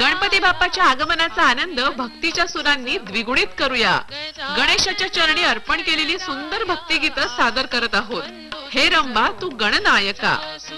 गणपती बाप्पाच्या आगमनाचा आनंद भक्तीच्या सुरांनी द्विगुणित करूया। गणेशाच्या चरणी अर्पण केलेली सुंदर भक्तिगीतं सादर करत आहोत। हे रंबा तू गणनायका।